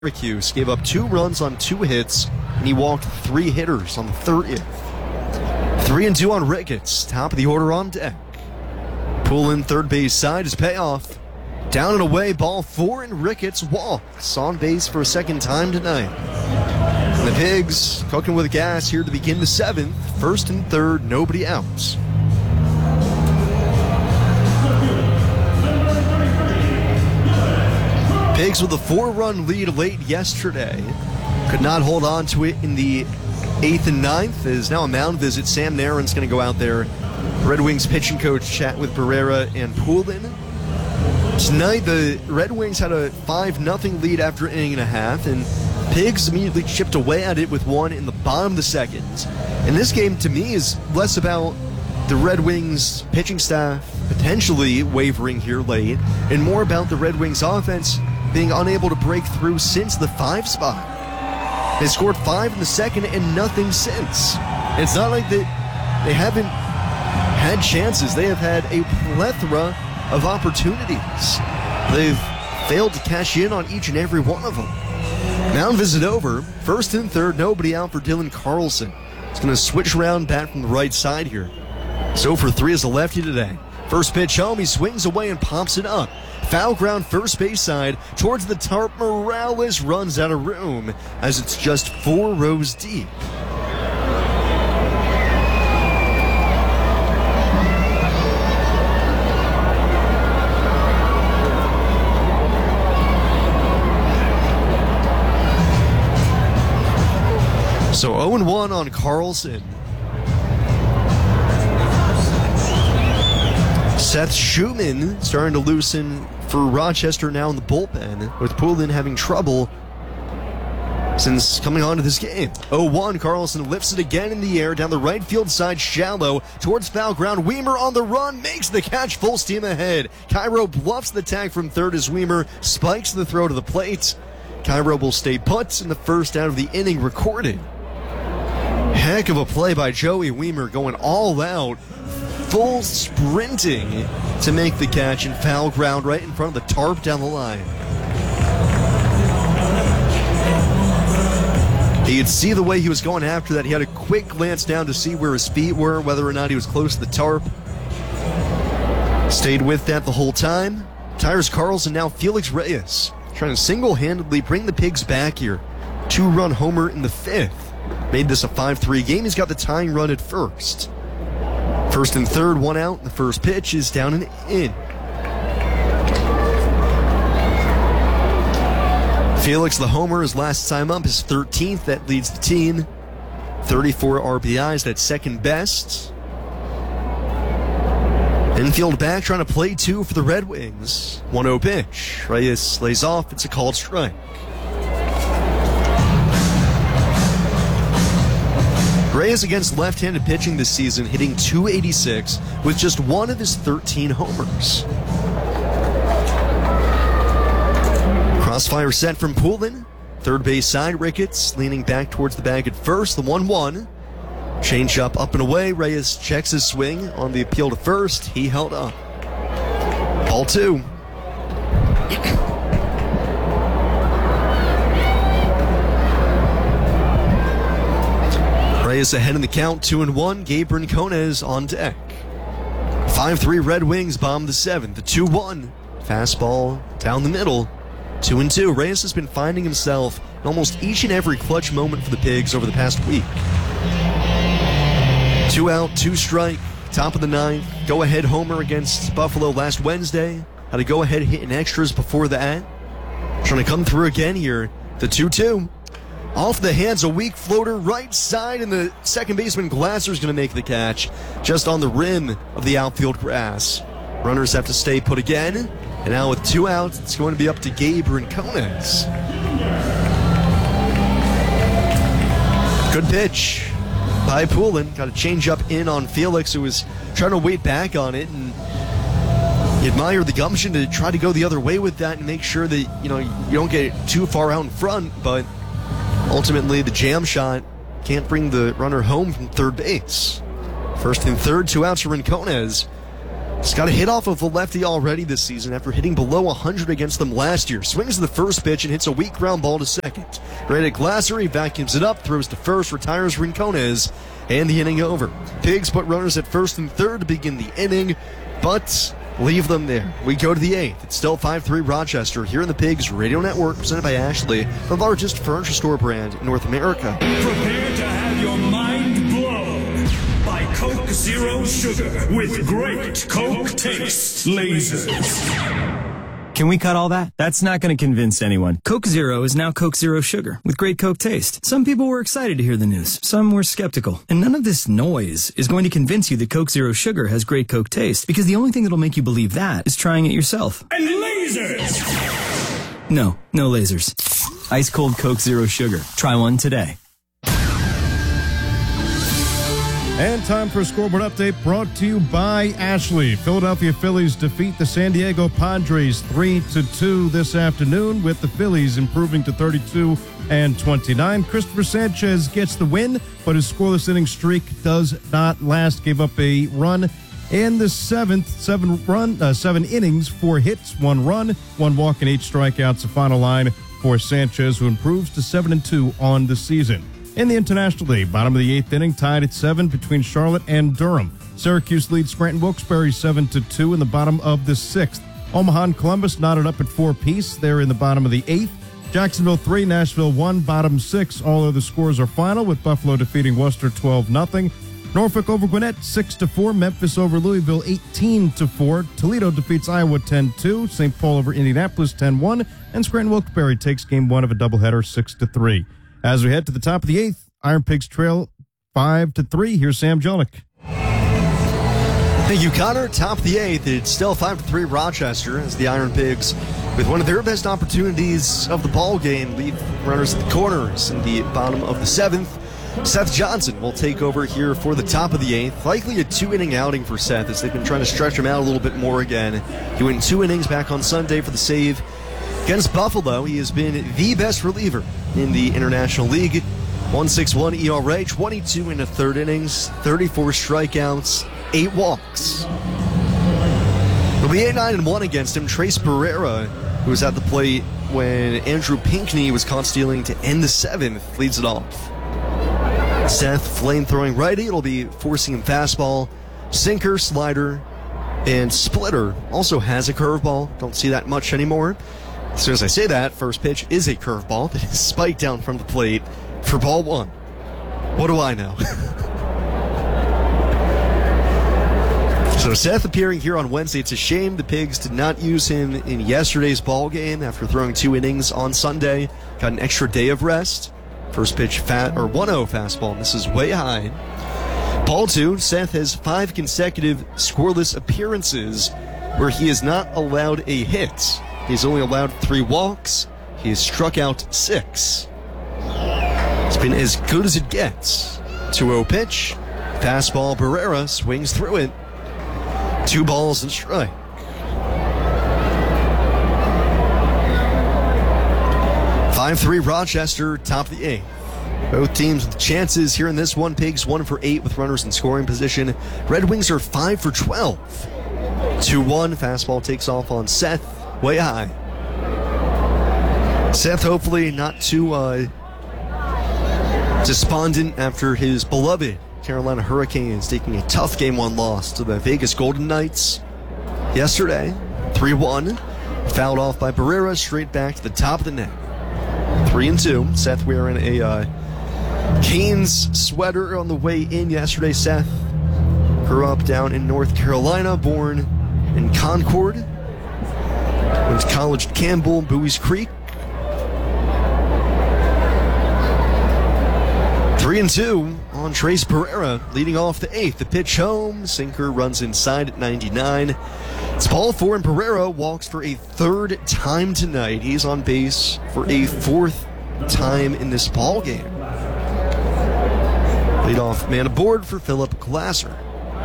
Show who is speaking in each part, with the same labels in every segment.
Speaker 1: Syracuse gave up 2 runs on 2 hits, and he walked 3 hitters on the 30th. 3-2 on Ricketts, top of the order on deck. Poulin, third base side, is payoff. Down and away, ball 4, and Ricketts walks on base for a second time tonight. And the Pigs cooking with gas here to begin the 7th. First and third, nobody out. Pigs with a 4-run lead late yesterday. Could not hold on to it in the 8th and 9th. It is now a mound visit. Sam Naren's going to go out there. Red Wings pitching coach chat with Barrera and Poulin. Tonight, the Red Wings had a 5-0 lead after an inning and a half, and Pigs immediately chipped away at it with 1 in the bottom of the second. And this game, to me, is less about the Red Wings pitching staff potentially wavering here late, and more about the Red Wings offense being unable to break through since the 5 spot. They scored 5 in the second and nothing since. It's not like they haven't had chances. They have had a plethora of opportunities. They've failed to cash in on each and every one of them. Mound visit over. First and third, nobody out for Dylan Carlson. He's going to switch around, bat from the right side here. So for 3 is the lefty today. First pitch home, he swings away and pops it up. Foul ground first base side towards the tarp. Morales runs out of room as it's just 4 rows deep. So 0-1 on Carlson. Seth Schumann starting to loosen for Rochester now in the bullpen, with Poulin having trouble since coming onto this game. 0-1, Carlson lifts it again in the air down the right field side, shallow towards foul ground. Weimer on the run, makes the catch, full steam ahead. Cairo bluffs the tag from third as Weimer spikes the throw to the plate. Cairo will stay put in the first out of the inning recorded. Heck of a play by Joey Weimer, going all out, full sprinting to make the catch and foul ground right in front of the tarp down the line. You could see the way he was going after that. He had a quick glance down to see where his feet were, whether or not he was close to the tarp. Stayed with that the whole time. Tires Carlson, now Felix Reyes, trying to single-handedly bring the Pigs back here. 2-run homer in the 5th. Made this a 5-3 game. He's got the tying run at first. First and third, 1 out. The first pitch is down and in. Felix the homer, his last time up, his 13th. That leads the team. 34 RBIs, that's second best. Infield back, trying to play 2 for the Red Wings. 1-0 pitch. Reyes lays off. It's a called strike. Reyes against left-handed pitching this season, hitting .286 with just 1 of his 13 homers. Crossfire set from Poulin. Third base side, Ricketts leaning back towards the bag at first. The 1-1. Change up and away. Reyes checks his swing on the appeal to first. He held up. Ball 2. Reyes ahead in the count, 2-1. Gabe Rincones on deck. 5-3 Red Wings bomb the 7th. The 2-1. Fastball down the middle. 2-2. Reyes has been finding himself in almost each and every clutch moment for the Pigs over the past week. 2 out, 2 strike. Top of the 9th. Go-ahead homer against Buffalo last Wednesday. Had a go-ahead hit in extras before that. Trying to come through again here. The 2-2. Off the hands, a weak floater right side, and the second baseman Glasser's going to make the catch just on the rim of the outfield grass. Runners have to stay put again, and now with 2 outs, it's going to be up to Gabe Rincones. Good pitch by Poulin. Got a change up in on Felix, who was trying to wait back on it, and you admire the gumption to try to go the other way with that and make sure that you don't get too far out in front, but ultimately, the jam shot can't bring the runner home from third base. First and third, 2 outs for Rincones. He's got a hit off of a lefty already this season after hitting below 100 against them last year. Swings to the first pitch and hits a weak ground ball to second. Brandon Glasser, he vacuums it up, throws to first, retires Rincones, and the inning over. Pigs put runners at first and third to begin the inning, but leave them there. We go to the 8th. It's still 5-3 Rochester here in the Pigs Radio Network, presented by Ashley, the largest furniture store brand in North America.
Speaker 2: Prepare to have your mind blown by Coke Zero Sugar with great Coke taste lasers.
Speaker 3: Can we cut all that? That's not going to convince anyone. Coke Zero is now Coke Zero Sugar with great Coke taste. Some people were excited to hear the news. Some were skeptical. And none of this noise is going to convince you that Coke Zero Sugar has great Coke taste, because the only thing that'll make you believe that is trying it yourself.
Speaker 2: And lasers!
Speaker 3: No lasers. Ice cold Coke Zero Sugar. Try one today.
Speaker 4: And time for a scoreboard update brought to you by Ashley. Philadelphia Phillies defeat the San Diego Padres 3-2 this afternoon, with the Phillies improving to 32-29. Christopher Sanchez gets the win, but his scoreless inning streak does not last. Gave up a run in the seventh, 7 innings, 4 hits, 1 run, 1 walk, and 8 strikeouts. The final line for Sanchez, who improves to 7-2 on the season. In the International League, bottom of the 8th inning, tied at 7 between Charlotte and Durham. Syracuse leads Scranton Wilkes-Barre 7-2 in the bottom of the 6th. Omaha and Columbus knotted up at 4 apiece. They're in the bottom of the 8th. Jacksonville 3, Nashville 1, bottom 6. All other scores are final, with Buffalo defeating Worcester 12-0. Norfolk over Gwinnett 6-4. Memphis over Louisville 18-4. Toledo defeats Iowa 10-2. St. Paul over Indianapolis 10-1. And Scranton Wilkes-Barre takes game 1 of a doubleheader 6-3. As we head to the top of the 8th, Iron Pigs trail 5-3. Here's Sam Jelinek.
Speaker 1: Thank you, Connor. Top of the 8th. It's still 5-3 Rochester, as the Iron Pigs, with one of their best opportunities of the ball game, leave runners at the corners in the bottom of the 7th. Seth Johnson will take over here for the top of the 8th. Likely a 2-inning outing for Seth, as they've been trying to stretch him out a little bit more again. He went 2 innings back on Sunday for the save against Buffalo. He has been the best reliever in the International League. 1.61 ERA, 22 in the 3rd innings, 34 strikeouts, 8 walks. It'll be 8-9-1 against him. Trace Barrera, who was at the plate when Andrew Pinckney was caught stealing to end the 7th, leads it off. Seth, flame-throwing righty. It'll be forcing him fastball, sinker, slider, and splitter. Also has a curveball. Don't see that much anymore. As soon as I say that, first pitch is a curveball that is spiked down from the plate for ball 1. What do I know? So Seth appearing here on Wednesday. It's a shame the Pigs did not use him in yesterday's ball game after throwing 2 innings on Sunday. Got an extra day of rest. First pitch 1-0 fastball. This is way high. Ball 2, Seth has 5 consecutive scoreless appearances where he has not allowed a hit. He's only allowed 3 walks. He has struck out 6. It's been as good as it gets. 2-0 pitch. Fastball, Barrera swings through it. 2 balls and strike. 5-3 Rochester, top of the 8th. Both teams with chances here in this one. Pigs 1 for 8 with runners in scoring position. Red Wings are 5 for 12. 2-1, fastball takes off on Seth, way high. Seth hopefully not too despondent after his beloved Carolina Hurricanes taking a tough Game 1 loss to the Vegas Golden Knights yesterday. 3-1, fouled off by Barrera, straight back to the top of the net. 3-2. Seth wearing a Canes sweater on the way in yesterday. Seth grew up down in North Carolina, born in Concord. Went to college at Campbell, Bowie's Creek. 3-2 on Trace Barrera, leading off the 8th. The pitch home, sinker runs inside at 99. It's ball 4, and Barrera walks for a 3rd time tonight. He's on base for a 4th time in this ball game. Leadoff man aboard for Philip Glasser.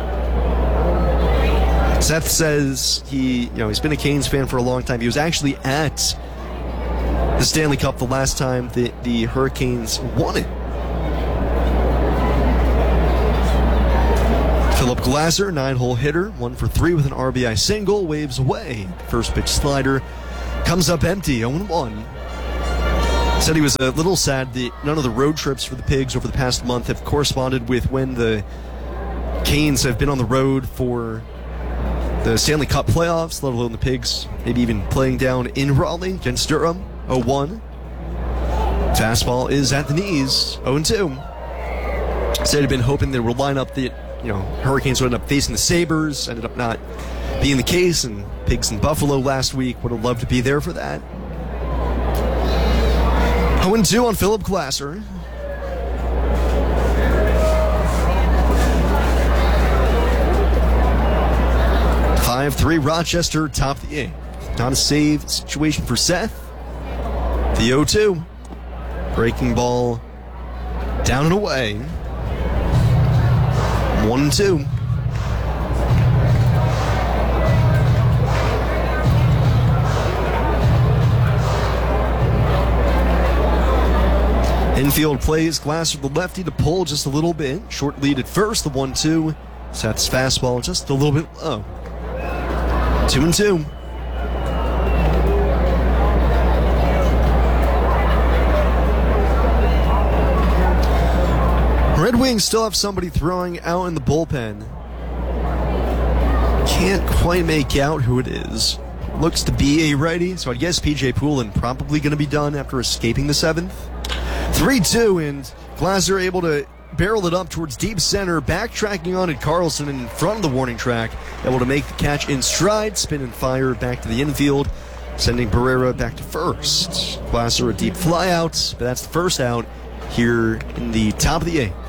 Speaker 1: Seth says he's been a Canes fan for a long time. He was actually at the Stanley Cup the last time the Hurricanes won it. Philip Glasser, 9-hole hitter, 1 for 3 with an RBI single, waves away. First pitch slider comes up empty, 0-1. Said he was a little sad that none of the road trips for the Pigs over the past month have corresponded with when the Canes have been on the road for the Stanley Cup playoffs, let alone the Pigs maybe even playing down in Raleigh against Durham, 0-1. Fastball is at the knees, 0-2. Said he'd been hoping they would line up the Hurricanes would end up facing the Sabres. Ended up not being the case, and Pigs in Buffalo last week. Would have loved to be there for that. 0-2 on Philip Glasser. (5-3) Rochester, top of the 8th. Not a save situation for Seth. The 0-2. Breaking ball down and away. 1-2. Infield plays Glasser the lefty to pull just a little bit. Short lead at first, the 1-2. Seth's fastball just a little bit low. 2-2. Red Wings still have somebody throwing out in the bullpen. Can't quite make out who it is. Looks to be a righty, so I guess PJ Poulin probably going to be done after escaping the 7th. 3-2, and Glasser able to barrel it up towards deep center, backtracking on at Carlson in front of the warning track, able to make the catch in stride, spin and fire back to the infield, sending Barrera back to first. Glasser a deep flyout, but that's the first out here in the top of the 8th.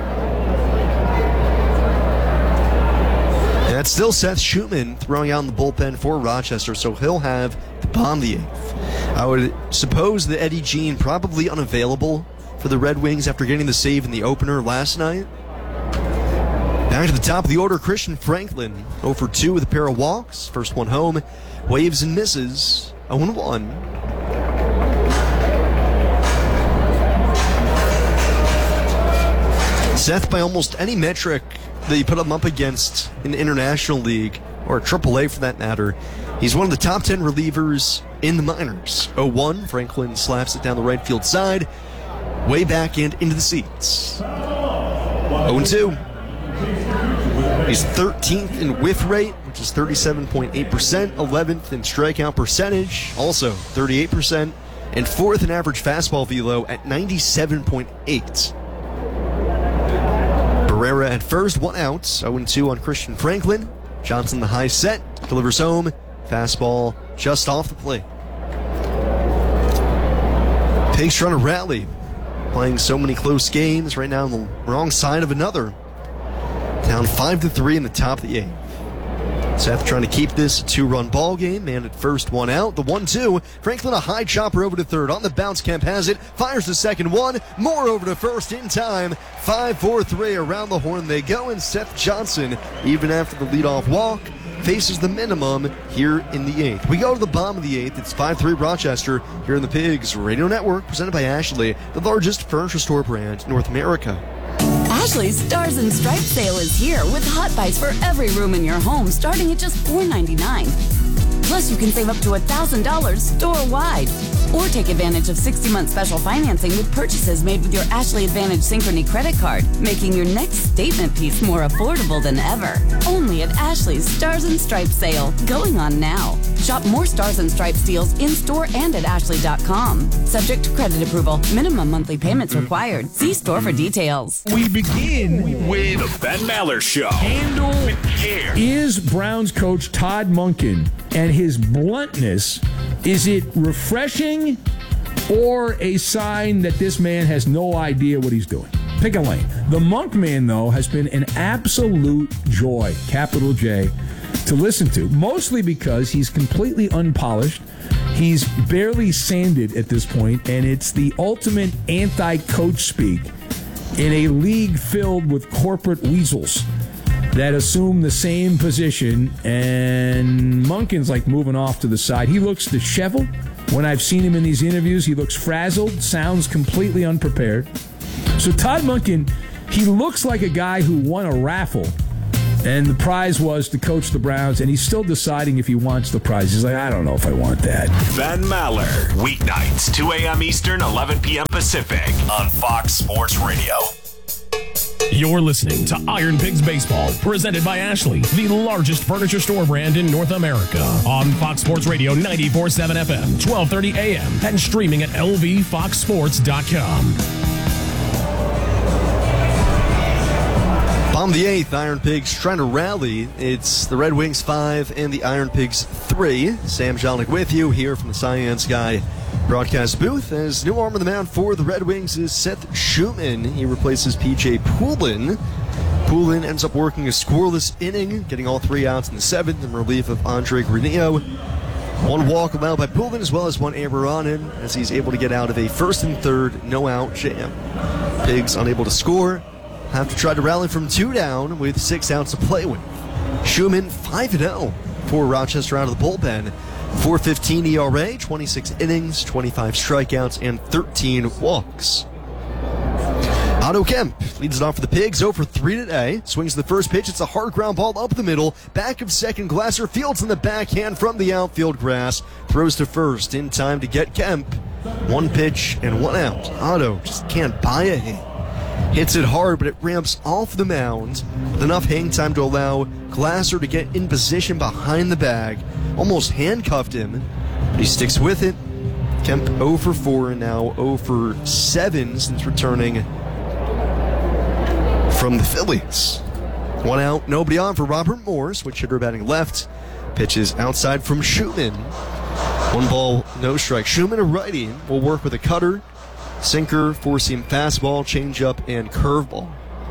Speaker 1: That's still Seth Schutman throwing out in the bullpen for Rochester, so he'll have the bottom of the 8th. I would suppose that Eddie Jean probably unavailable for the Red Wings after getting the save in the opener last night. Back to the top of the order, Christian Franklin, 0 for 2 with a pair of walks. First one home, waves and misses, 0-1. Seth, by almost any metric that you put him up against in the International League, or AAA for that matter, he's one of the top 10 relievers in the minors. 0-1, Franklin slaps it down the right field side, way back and into the seats. 0-2. He's 13th in whiff rate, which is 37.8%, 11th in strikeout percentage, also 38%, and 4th in average fastball velo at 97.8. Barrera at first, 1 out, 0-2 on Christian Franklin. Johnson the high set, delivers home, fastball just off the plate. Pigs trying to rally, playing so many close games, right now on the wrong side of another. Down 5-3 in the top of the 8th. Seth trying to keep this a 2-run ball game, man at first, 1 out. The 1-2, Franklin a high chopper over to third. On the bounce, Kemp has it, fires the second one, more over to first in time. 5-4-3 around the horn they go, and Seth Johnson, even after the leadoff walk, faces the minimum here in the 8th. We go to the bottom of the 8th. It's 5-3 Rochester here in the Pigs Radio Network, presented by Ashley, the largest furniture store brand in North America.
Speaker 5: Ashley's Stars and Stripes sale is here with hot buys for every room in your home starting at just $4.99. Plus, you can save up to $1,000 store-wide. Or take advantage of 60-month special financing with purchases made with your Ashley Advantage Synchrony credit card, making your next statement piece more affordable than ever. Only at Ashley's Stars and Stripes sale, going on now. Shop more Stars and Stripes deals in-store and at Ashley.com. Subject to credit approval. Minimum monthly payments required. See store for details.
Speaker 2: We begin with the Ben Maller Show. Handle with care.
Speaker 6: Is Browns coach Todd Monken and his bluntness, is it refreshing or a sign that this man has no idea what he's doing? Pick a lane. The Monk Man, though, has been an absolute joy, capital J, to listen to, mostly because he's completely unpolished. He's barely sanded at this point, and it's the ultimate anti-coach speak in a league filled with corporate weasels that assume the same position, and Monken's like moving off to the side. He looks disheveled. When I've seen him in these interviews, he looks frazzled, sounds completely unprepared. So Todd Monken, he looks like a guy who won a raffle And the prize was to coach the Browns, and he's still deciding if he wants the prize. He's like, I don't know if I want that.
Speaker 7: Ben Maller, weeknights, 2 a.m. Eastern, 11 p.m. Pacific, on Fox Sports Radio.
Speaker 8: You're listening to Iron Pigs Baseball, presented by Ashley, the largest furniture store brand in North America. On Fox Sports Radio 94.7 FM, 1230 AM, and streaming at lvfoxsports.com.
Speaker 1: Bottom of the 8th, Iron Pigs trying to rally. It's the Red Wings 5 and the Iron Pigs 3. Sam Jolnick with you here from the Science Guy broadcast booth. As new arm of the mound for the Red Wings is Seth Schumann. He replaces P.J. Poulin. Poulin ends up working a scoreless inning, getting all 3 outs in the 7th in relief of Andre Granillo. 1 walk allowed by Poulin, as well as 1 error on him, as he's able to get out of a 1st and 3rd no-out jam. Pigs unable to score. Have to try to rally from 2 down with 6 outs to play with. Schumann 5-0 for Rochester out of the bullpen. 4.15 ERA, 26 innings, 25 strikeouts, and 13 walks. Otto Kemp leads it off for the Pigs, 0 for 3 today. Swings the first pitch, it's a hard ground ball up the middle. Back of second, Glasser fields in the backhand from the outfield grass. Throws to first in time to get Kemp. 1 pitch and 1 out. Otto just can't buy a hit. Hits it hard, but it ramps off the mound with enough hang time to allow Glasser to get in position behind the bag. Almost handcuffed him, but he sticks with it. Kemp 0 for 4 and now 0 for 7 since returning from the Phillies. 1 out, nobody on for Robert Moore, switch hitter batting left. Pitches outside from Schumann. 1 ball, no strike. Schumann, a righty, will work with a cutter, sinker, 4-seam fastball, changeup, and curveball.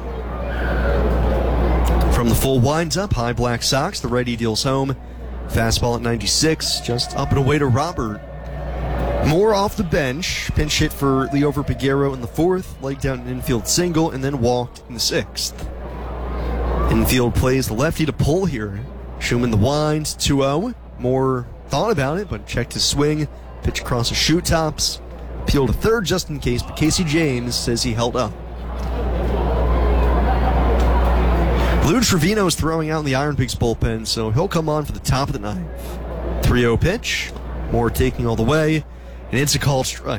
Speaker 1: From the full winds up, high black Sox, the righty deals home. Fastball at 96, just up and away to Robert. Moore off the bench, pinch hit for Leo Verpiguero in the 4th, leg down an infield single, and then walked in the 6th. Infield plays the lefty to pull here. Schumann the winds, 2-0. Moore thought about it, but checked his swing. Pitch across the shoe tops. Appeal to third just in case, but Casey James says he held up. Lou Trevino is throwing out in the Iron Pigs bullpen, so he'll come on for the top of the 9th. 3-0 pitch. Moore taking all the way, and it's a called strike.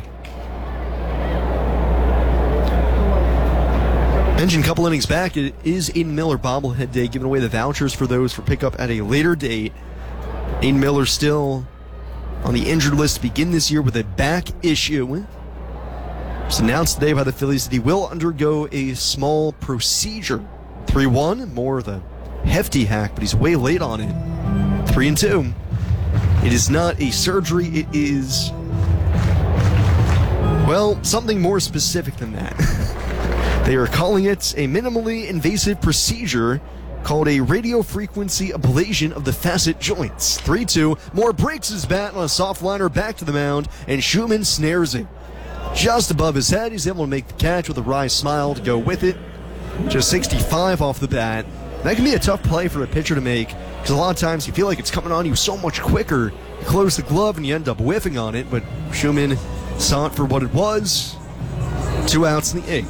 Speaker 1: Mentioned a couple innings back, it is Aiden Miller bobblehead day, giving away the vouchers for those for pickup at a later date. Aiden Miller still on the injured list to begin this year with a back issue. It was announced today by the Phillies that he will undergo a small procedure. 3-1, more of a hefty hack, but he's way late on it. 3-2. It is not a surgery, it is, well, something more specific than that. They are calling it a minimally invasive procedure called a radiofrequency ablation of the facet joints. 3-2, Moore breaks his bat on a soft liner back to the mound, and Schumann snares him. Just above his head, he's able to make the catch with a wry smile to go with it. Just 65 off the bat. That can be a tough play for a pitcher to make, because a lot of times you feel like it's coming on you so much quicker. You close the glove and you end up whiffing on it, but Schumann saw it for what it was. 2 outs in the 8th.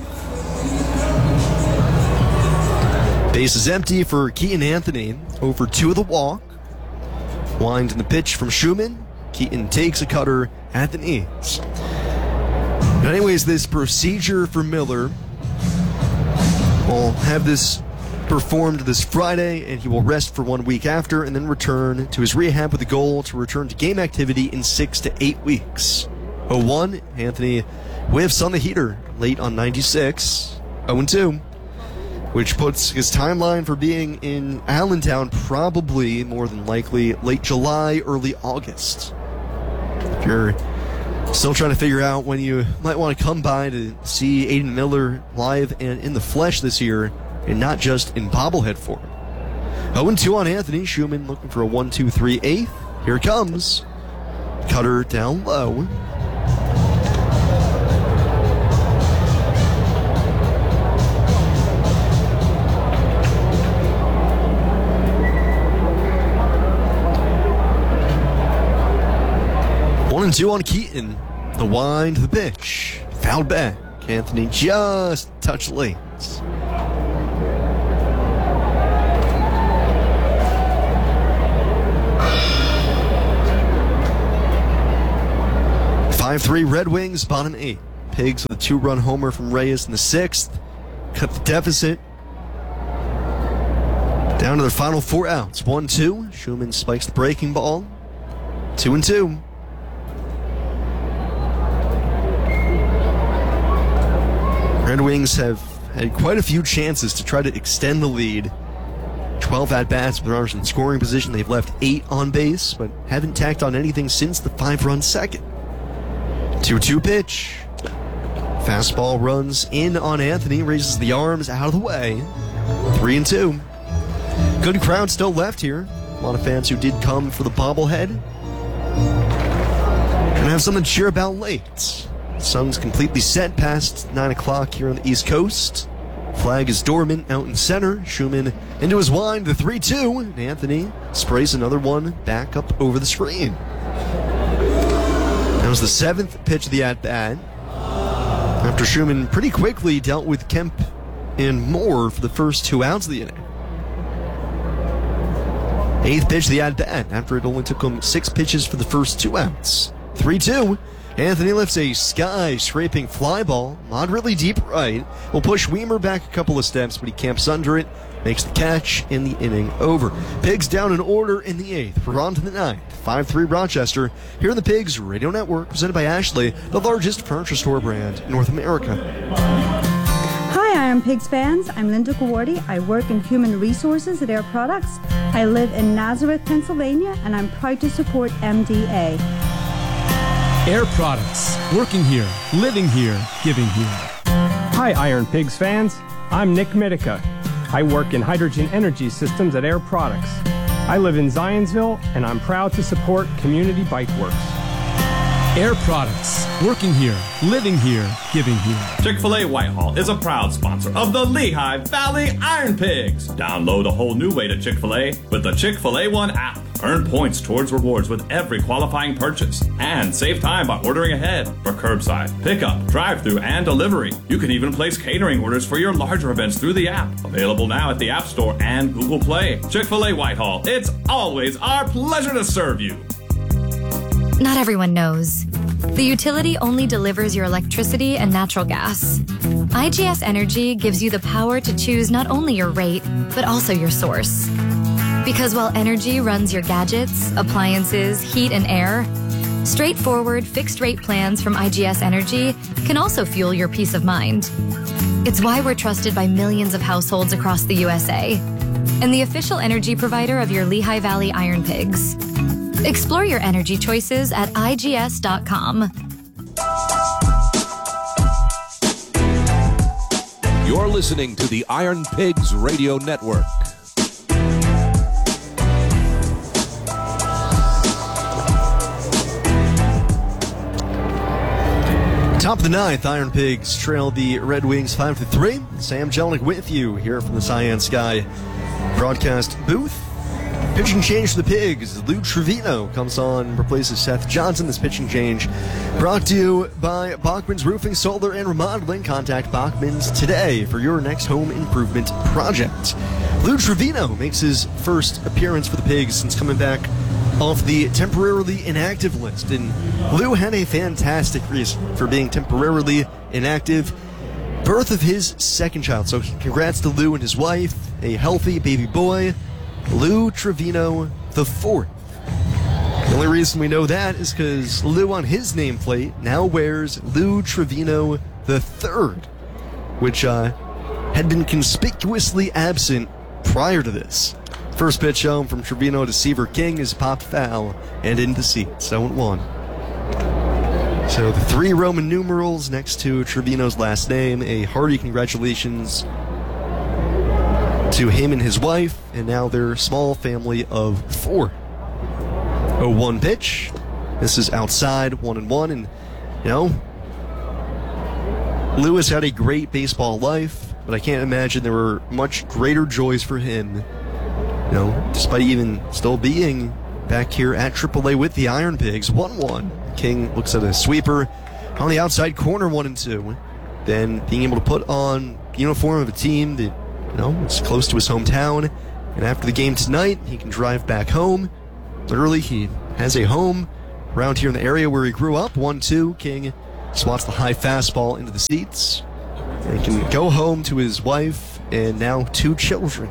Speaker 1: Base is empty for Keaton Anthony. Over 2 of the walk. Wind in the pitch from Schumann. Keaton takes a cutter at the knees. But anyways, this procedure for Miller will have this performed this Friday, and he will rest for 1 week after and then return to his rehab with the goal to return to game activity in 6 to 8 weeks. 0-1, Anthony whiffs on the heater late on 96. 0-2, which puts his timeline for being in Allentown probably more than likely late July, early August. If you're still trying to figure out when you might want to come by to see Aiden Miller live and in the flesh this year, and not just in bobblehead form. 0-2 on Anthony. Schumann looking for a 1-2-3 eighth. Here it comes. Cutter down low. One and 2 on Keaton. The wind, the pitch. Fouled back. Anthony just touched late. 5-3 Red Wings, bottom 8. Pigs with a 2-run homer from Reyes in the 6th. Cut the deficit down to their final 4 outs. 1-2. Schumann spikes the breaking ball. 2-2. Red Wings have had quite a few chances to try to extend the lead. 12 at-bats with runners in scoring position. They've left 8 on base, but haven't tacked on anything since the 5-run second. 2-2 pitch. Fastball runs in on Anthony, raises the arms out of the way. 3-2. Good crowd still left here. A lot of fans who did come for the bobblehead. Gonna have something to cheer about late. Sun's completely set past 9 o'clock here on the East Coast. Flag is dormant out in center. Schumann into his wind, the 3-2. And Anthony sprays another one back up over the screen. That was the 7th pitch of the at-bat. After Schumann pretty quickly dealt with Kemp and Moore for the first 2 outs of the inning. 8th pitch of the at-bat after it only took him 6 pitches for the first 2 outs. 3-2. Anthony lifts a sky-scraping fly ball, moderately deep right. Will push Weimer back a couple of steps, but he camps under it, makes the catch, in the inning over. Pigs down in order in the 8th. We're on to the 9th. 5-3 Rochester. Here on the Pigs Radio Network, presented by Ashley, the largest furniture store brand in North America.
Speaker 9: Hi, Iron Pigs fans. I'm Linda Gawardi. I work in human resources at Air Products. I live in Nazareth, Pennsylvania, and I'm proud to support MDA.
Speaker 10: Air Products. Working here, living here, giving here.
Speaker 11: Hi, Iron Pigs fans. I'm Nick Mitica. I work in hydrogen energy systems at Air Products. I live in Zionsville, and I'm proud to support Community Bike Works.
Speaker 10: Air Products. Working here, living here, giving here.
Speaker 12: Chick-fil-A Whitehall is a proud sponsor of the Lehigh Valley Iron Pigs. Download a whole new way to Chick-fil-A with the Chick-fil-A One app. Earn points towards rewards with every qualifying purchase. And save time by ordering ahead for curbside, pickup, drive-thru, and delivery. You can even place catering orders for your larger events through the app. Available now at the App Store and Google Play. Chick-fil-A Whitehall. It's always our pleasure to serve you.
Speaker 13: Not everyone knows. The utility only delivers your electricity and natural gas. IGS Energy gives you the power to choose not only your rate, but also your source. Because while energy runs your gadgets, appliances, heat, and air, straightforward fixed-rate plans from IGS Energy can also fuel your peace of mind. It's why we're trusted by millions of households across the USA and the official energy provider of your Lehigh Valley Iron Pigs. Explore your energy choices at IGS.com.
Speaker 14: You're listening to the Iron Pigs Radio Network.
Speaker 1: Top of the 9th, Iron Pigs trail the Red Wings 5-3. Sam Jelinek with you here from the Cyan Sky broadcast booth. Pitching change for the Pigs. Lou Trevino comes on, replaces Seth Johnson. This pitching change brought to you by Bachman's Roofing, Solar, and Remodeling. Contact Bachman's today for your next home improvement project. Lou Trevino makes his first appearance for the Pigs since coming back off the temporarily inactive list. And Lou had a fantastic reason for being temporarily inactive. Birth of his second child. So congrats to Lou and his wife. A healthy baby boy. Lou Trevino IV. The only reason we know that is because Lou on his nameplate now wears Lou Trevino III, which had been conspicuously absent prior to this. First pitch home from Trevino to Seaver King is popped foul and into seats, 0-1. So the 3 Roman numerals next to Trevino's last name, a hearty congratulations to him and his wife, and now their small family of 4. 0-1 pitch. This is outside, 1-1, and you know, Lewis had a great baseball life, but I can't imagine there were much greater joys for him, you know, despite even still being back here at AAA with the Iron Pigs. 1-1. King looks at a sweeper on the outside corner, 1-2. Then being able to put on the uniform of a team that, you know, it's close to his hometown. And after the game tonight, he can drive back home. Literally, he has a home around here in the area where he grew up. 1-2. King swats the high fastball into the seats. And he can go home to his wife and now 2 children.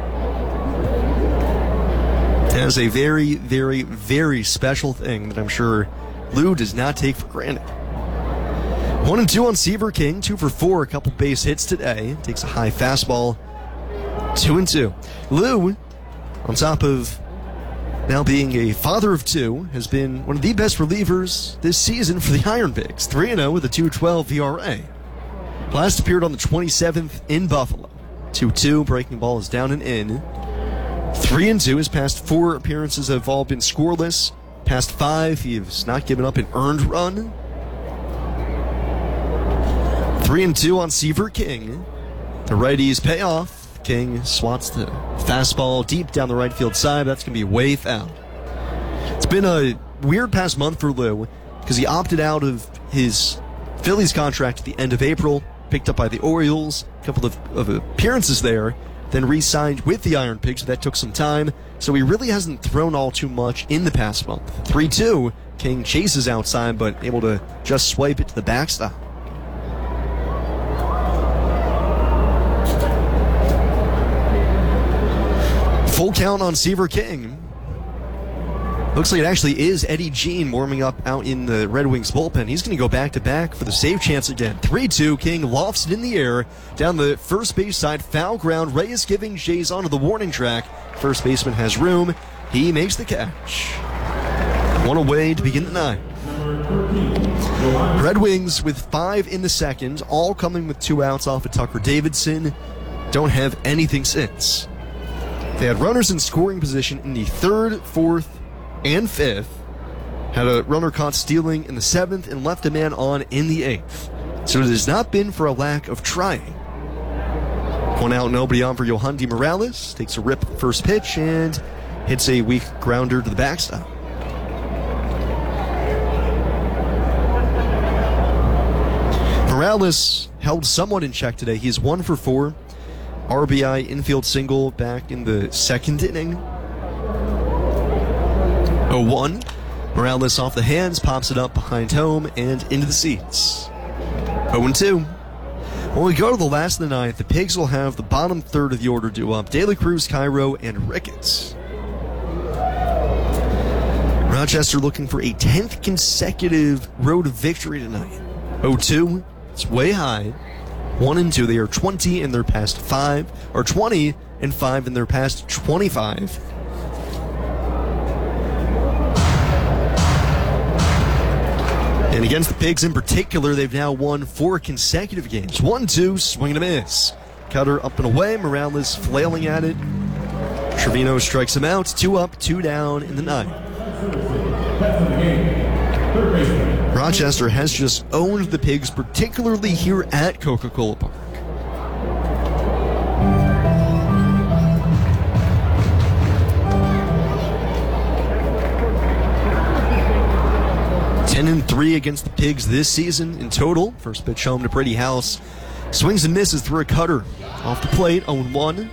Speaker 1: That is a very, very, very special thing that I'm sure Lou does not take for granted. 1-2 on Seaver King, 2 for 4, a couple base hits today. Takes a high fastball, 2-2. Lou, on top of now being a father of 2, has been one of the best relievers this season for the Iron Pigs. 3-0 with a 2.12 ERA. Last appeared on the 27th in Buffalo. 2-2, breaking ball is down and in. 3-2, his past 4 appearances have all been scoreless. Past 5, he has not given up an earned run. 3-2 on Seaver King. The righties pay off. King swats the fastball deep down the right field side. That's going to be way foul. It's been a weird past month for Lou because he opted out of his Phillies contract at the end of April, picked up by the Orioles, a couple of appearances there, then re-signed with the Iron Pigs, so that took some time. So he really hasn't thrown all too much in the past month. 3-2, King chases outside, but able to just swipe it to the backstop. Full count on Seaver King. Looks like it actually is Eddie Jean warming up out in the Red Wings bullpen. He's going to go back-to-back for the save chance again. 3-2, King lofts it in the air. Down the first base side, foul ground. Reyes giving Jays onto the warning track. First baseman has room. He makes the catch. 1 away to begin the 9th. Red Wings with 5 in the second, all coming with 2 outs off of Tucker Davidson. Don't have anything since. They had runners in scoring position in the 3rd, 4th, and 5th. Had a runner caught stealing in the 7th and left a man on in the 8th. So it has not been for a lack of trying. 1 out, nobody on for Yohandy Morales. Takes a rip at the first pitch and hits a weak grounder to the backstop. Morales held somewhat in check today. He's 1 for 4. RBI infield single back in the 2nd inning. 0-1. Morales off the hands, pops it up behind home and into the seats. 0-2. When we go to the last of the 9th, the Pigs will have the bottom third of the order due up. De La Cruz, Cairo, and Ricketts. Rochester looking for a 10th consecutive road victory tonight. 0-2. It's way high. 1-2. They are 20 in their past 5, or 20-5 in their past 25. And against the Pigs in particular, they've now won 4 consecutive games. 1-2, swing and a miss. Cutter up and away, Morales flailing at it. Trevino strikes him out. 2 up, 2 down in the 9th. Rochester has just owned the Pigs, particularly here at Coca-Cola Park. (10-3) against the Pigs this season in total. First pitch home to Brady House. Swings and misses through a cutter. Off the plate, 0-1.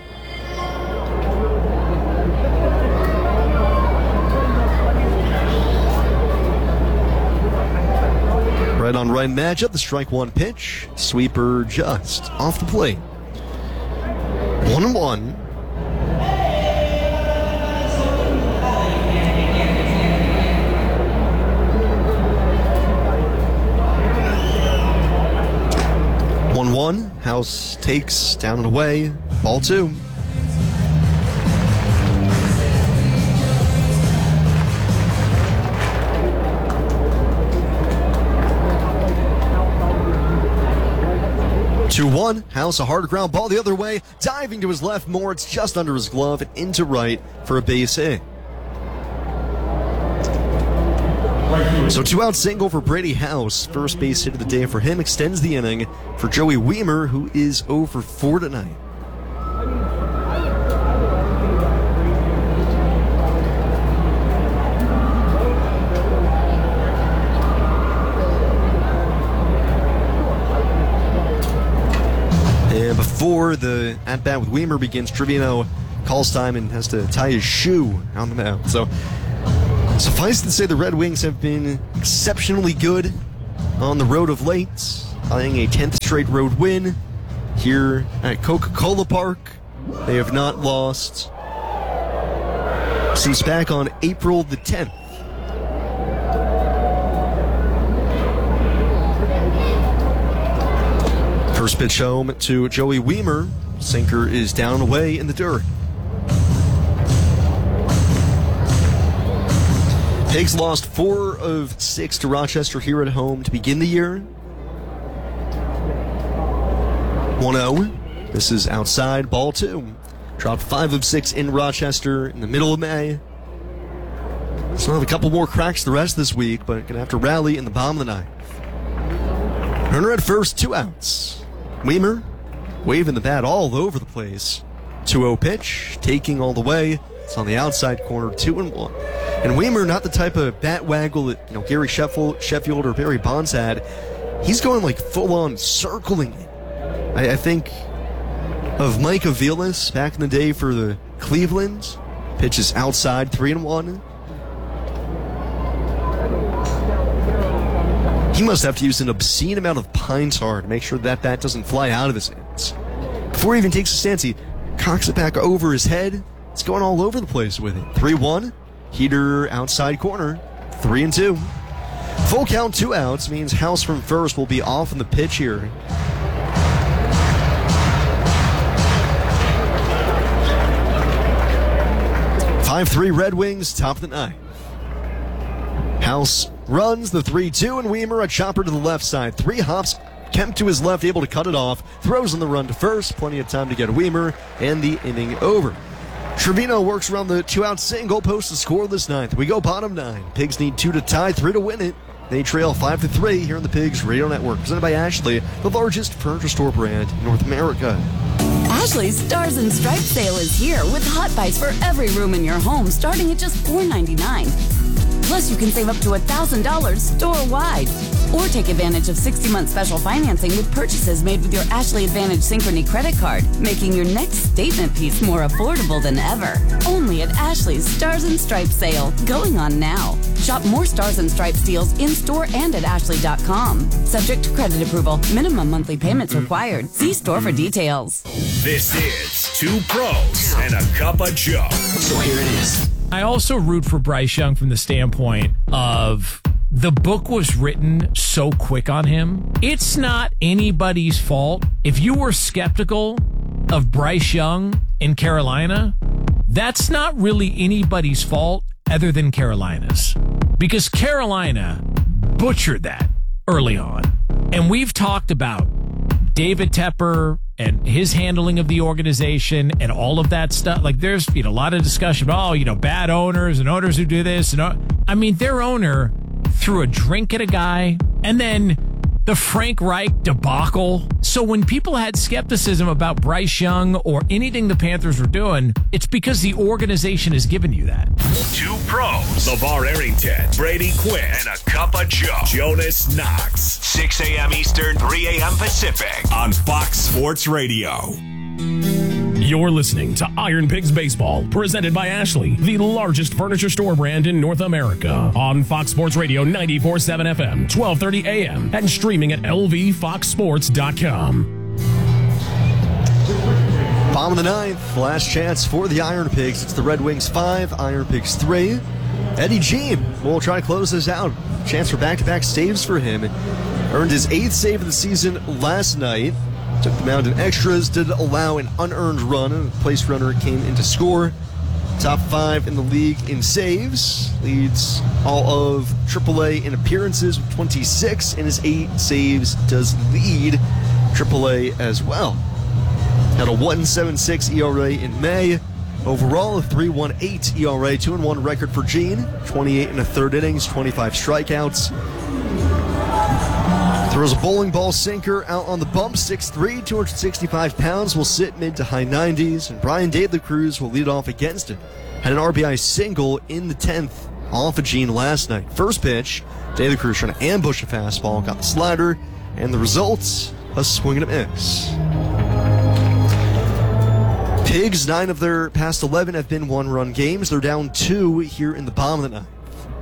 Speaker 1: Right on right matchup, the strike 1 pitch. Sweeper just off the plate. 1-1. House takes down and away. Ball 2. House, a hard ground ball the other way. Diving to his left more. It's just under his glove and into right for a base hit. So 2-out single for Brady House. First base hit of the day for him. Extends the inning for Joey Weimer, who is 0 for 4 tonight. And before the at-bat with Weimer begins, Trevino calls time and has to tie his shoe on the mound. So Suffice to say, the Red Wings have been exceptionally good on the road of late, eyeing a 10th straight road win here at Coca-Cola Park. They have not lost since back on April the 10th. First pitch home to Joey Wiemer. Sinker is down and away in the dirt. Pigs lost 4 of 6 to Rochester here at home to begin the year. 1-0. This is outside, ball 2. Dropped 5 of 6 in Rochester in the middle of May. Still have a couple more cracks the rest of this week, but gonna have to rally in the bottom of the 9th. Runner at first, 2 outs. Wiemer waving the bat all over the place. 2-0 pitch, taking all the way. It's on the outside corner, 2-1. And Wiemer, not the type of bat waggle that Gary Sheffield or Barry Bonds had. He's going like full-on circling it. I think of Mike Aviles back in the day for the Cleveland. Pitches outside, 3-1. He must have to use an obscene amount of pine tar to make sure that bat doesn't fly out of his hands. Before he even takes a stance, he cocks it back over his head. It's going all over the place with it. 3-1. Heater outside corner. 3-2. Full count, 2 outs means House from first will be off in the pitch here. Five-3 Red Wings, top of the 9th. House runs the 3-2, and Wiemer a chopper to the left side. 3 hops, Kemp to his left, able to cut it off. Throws in the run to first. Plenty of time to get Wiemer, and the inning over. Trevino works around the 2-out single, posts a scoreless 9th. We go bottom 9. Pigs need 2 to tie, 3 to win it. They trail 5-3 here on the Pigs Radio Network, presented by Ashley, the largest furniture store brand in North America.
Speaker 5: Ashley's Stars and Stripes sale is here with hot buys for every room in your home starting at just $4.99. Plus, you can save up to $1,000 store-wide. Or take advantage of 60-month special financing with purchases made with your Ashley Advantage Synchrony credit card, making your next statement piece more affordable than ever. Only at Ashley's Stars and Stripes sale, going on now. Shop more Stars and Stripes deals in-store and at ashley.com. Subject to credit approval. Minimum monthly payments required. See store for details.
Speaker 2: This is 2 Pros and a Cup of Joe. So here it is.
Speaker 15: I also root for Bryce Young from the standpoint of the book was written so quick on him. It's not anybody's fault. If you were skeptical of Bryce Young in Carolina, that's not really anybody's fault other than Carolina's. Because Carolina butchered that early on. And we've talked about David Tepper and his handling of the organization and all of that stuff. Like there's a lot of discussion about, bad owners and owners who do this. And their owner threw a drink at a guy, and then the Frank Reich debacle. So when people had skepticism about Bryce Young or anything the Panthers were doing, it's because the organization has given you that.
Speaker 2: 2 Pros. LeVar Arrington, Brady Quinn, and a Cup of Joe. Jonas Knox.
Speaker 7: 6 a.m. Eastern, 3 a.m. Pacific on Fox Sports Radio.
Speaker 8: You're listening to Iron Pigs Baseball, presented by Ashley, the largest furniture store brand in North America. On Fox Sports Radio 94.7 FM, 12:30 a.m., and streaming at lvfoxsports.com.
Speaker 1: Bottom of the 9th, last chance for the Iron Pigs. It's the Red Wings 5, Iron Pigs 3. Eddie Jean will try to close this out. Chance for back-to-back saves for him. Earned his 8th save of the season last night. Took the mound in extras, did allow an unearned run, and a place runner came in to score. Top 5 in the league in saves. Leads all of AAA in appearances with 26, and his 8 saves does lead AAA as well. Had a 1.76 ERA in May. Overall, a 3.18 ERA, 2-1 record for Gene. 28 and a third innings, 25 strikeouts. Throws a bowling ball sinker out on the bump, 6'3", 265 pounds, will sit mid to high 90s, and Brian De La Cruz will lead off against him. Had an RBI single in the 10th off of Gene last night. First pitch, De La Cruz trying to ambush a fastball, got the slider, and the results, a swing and a miss. Pigs, 9 of their past 11 have been 1-run games. They're down 2 here in the bottom of the 9th.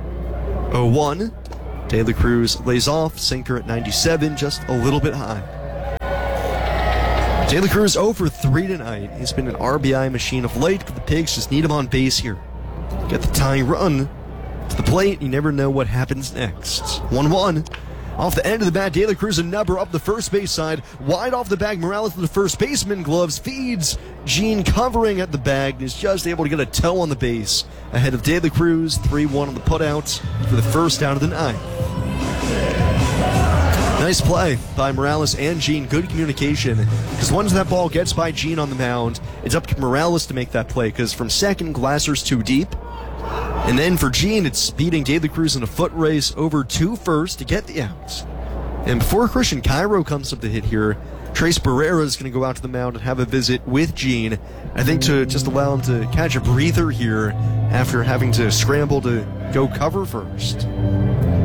Speaker 1: 0-1. De La Cruz lays off, sinker at 97, just a little bit high. De La Cruz 0 for 3 tonight. He's been an RBI machine of late, but the Pigs just need him on base here. Get the tying run to the plate, you never know what happens next. 1-1. Off the end of the bat, De La Cruz a number up the first base side. Wide off the bag, Morales to the first baseman, gloves, feeds. Gene covering at the bag and is just able to get a toe on the base. Ahead of De La Cruz, 3-1 on the putout for the first out of the ninth. Nice play by Morales and Gene. Good communication. Because once that ball gets by Gene on the mound, it's up to Morales to make that play. Because from second, Glasser's too deep. And then for Gene, it's beating De La Cruz in a foot race over to first to get the out. And before Christian Cairo comes up to hit here, Trace Barrera is going to go out to the mound and have a visit with Gene. I think to just allow him to catch a breather here after having to scramble to go cover first.